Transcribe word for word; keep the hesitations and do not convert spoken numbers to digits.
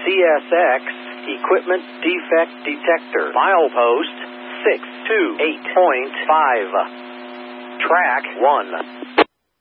C S X Equipment Defect Detector. Milepost six two eight point five. Track one.